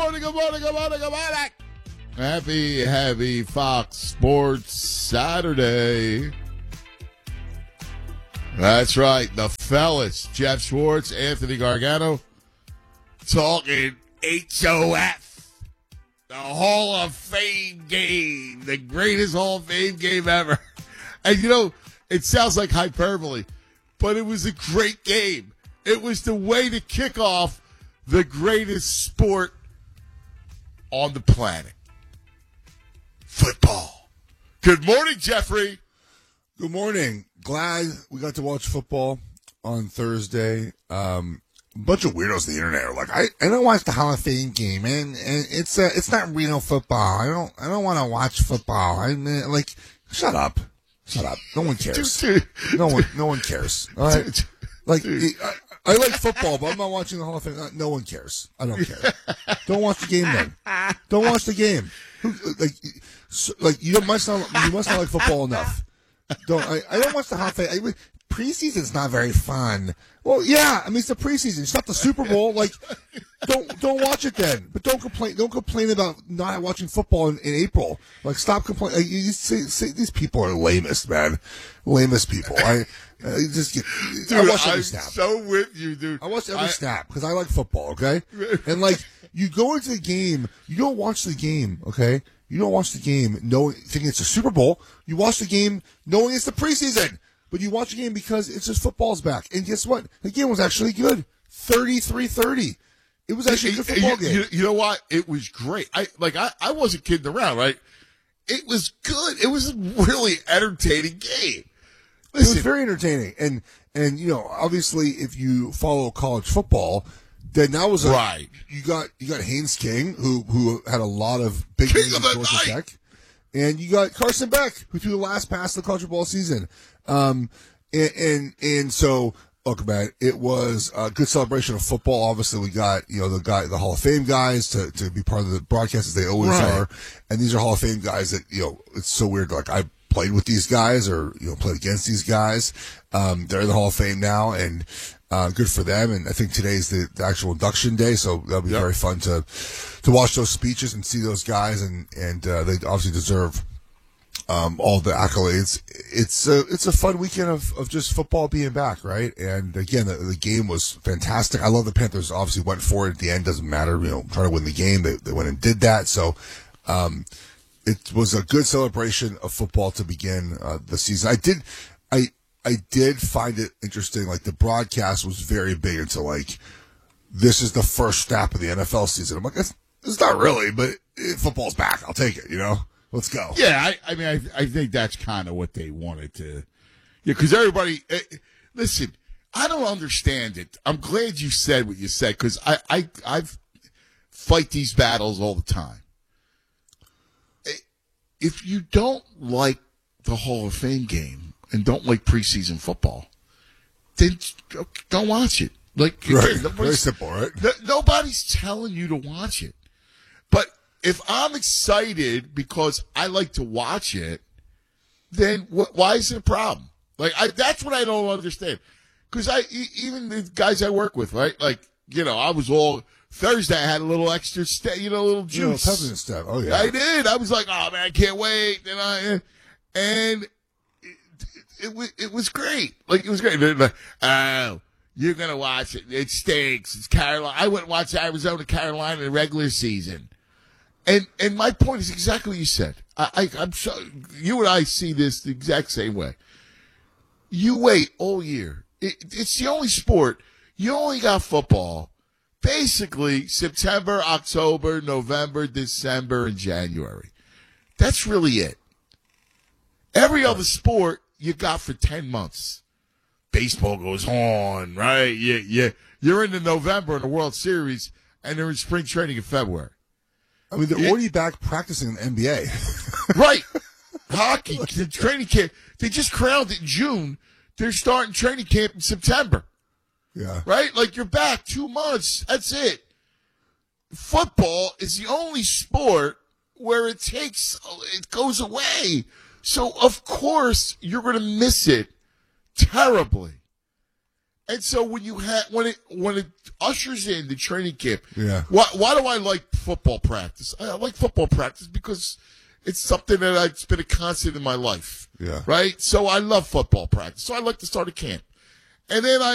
morning, good morning, good morning, good morning. Happy Fox Sports Saturday. That's right, the fellas, Jeff Schwartz, Anthony Gargano, talking HOF, the Hall of Fame game, the greatest Hall of Fame game ever. And you know, it sounds like hyperbole, but it was a great game. It was the way to kick off the greatest sport on the planet. Football. Good morning, Jeffrey. Good morning. Glad we got to watch football on Thursday. A bunch of weirdos on the internet are like, I don't watch the Hall of Fame game, and it's not real football. I don't want to watch football. I mean, like, shut up. No one cares. No one cares. All right. Like, I like football, but I'm not watching the Hall of Fame. No one cares. I don't care. Don't watch the game then. Don't watch the game. You must not like football enough. I don't watch the Hall of Fame. Preseason's not very fun. Well, yeah, I mean, it's the preseason. It's not the Super Bowl. Like, don't watch it then. But don't complain. Don't complain about not watching football in April. Like, stop complaining. Like, you say these people are lamest, man. Lamest people. I watch every snap. I'm so with you, dude. I watch every snap because I like football. Okay, and like you go into the game, you don't watch the game. Okay, you don't watch the game thinking it's a Super Bowl. You watch the game knowing it's the preseason. But you watch the game because it's just football's back. And guess what? The game was actually good. 33-30. It was actually a good football game. You know what? It was great. I wasn't kidding around, right? It was good. It was a really entertaining game. Listen, it was very entertaining. And you know, obviously if you follow college football, then that was right. You got Haynes King, who had a lot of big games with Georgia Tech. And you got Carson Beck, who threw the last pass of the college football season. And so, look, man, it was a good celebration of football. Obviously, we got, you know, the Hall of Fame guys to be part of the broadcast as they always are. And these are Hall of Fame guys that, you know, it's so weird. Like, I played with these guys or, you know, played against these guys. They're in the Hall of Fame now and, good for them. And I think today's the actual induction day. So that'll be very fun to watch those speeches and see those guys. And they obviously deserve all the accolades. It's a fun weekend of just football being back, right? And again, the game was fantastic. I love the Panthers obviously went for it at the end. Doesn't matter, you know, trying to win the game. They went and did that. So, it was a good celebration of football to begin, the season. I did find it interesting. Like the broadcast was very big into like, this is the first snap of the NFL season. I'm like, it's not really, but football's back. I'll take it, you know? Let's go. Yeah, I mean, I think that's kind of what they wanted to. Yeah, because everybody, listen, I don't understand it. I'm glad you said what you said because I've fight these battles all the time. If you don't like the Hall of Fame game and don't like preseason football, then don't watch it. Like, right. Very simple, right? Nobody's telling you to watch it, but if I'm excited because I like to watch it, then why is it a problem? Like, that's what I don't understand. Because even the guys I work with, right? Like, you know, I was all Thursday. I had a little extra, a little juice. Peppermint stuff. Oh yeah, I did. I was like, oh man, I can't wait. And it was great. Like, it was great. Like, oh, you're gonna watch it. It stinks. It's Carolina. I went and watched Arizona, Carolina in the regular season. And my point is exactly what you said. I'm so, you and I see this the exact same way. You wait all year. It's the only sport. You only got football. Basically, September, October, November, December, and January. That's really it. Every other sport you got for 10 months. Baseball goes on, right? You're into November in the World Series, and they're in spring training in February. I mean, they're already back practicing in the NBA. Right. Hockey, the training camp. They just crowned it in June. They're starting training camp in September. Yeah. Right? Like, you're back 2 months. That's it. Football is the only sport where it goes away. So, of course, you're going to miss it terribly. And so when it ushers in the training camp, Yeah. why do I like football practice? I like football practice because it's something it's been a constant in my life. Yeah. Right? So I love football practice. So I like the start of camp. And then